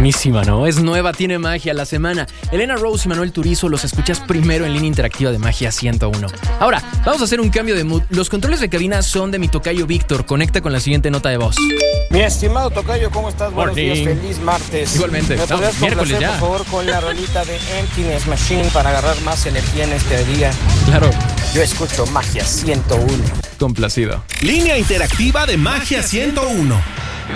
Buenísima, ¿no? Es nueva, tiene magia la semana. Elena Rose y Manuel Turizo los escuchas primero en línea interactiva de Magia 101. Ahora, vamos a hacer un cambio de mood. Los controles de cabina son de mi tocayo Víctor. Conecta con la siguiente nota de voz. Mi estimado tocayo, ¿cómo estás? Buenos días, feliz martes. Igualmente. ¿Me podrías complacer, por favor, con la rolita de Emptiness Machine para agarrar más energía en este día? Claro. Yo escucho Magia 101. Complacido. Línea interactiva de Magia 101.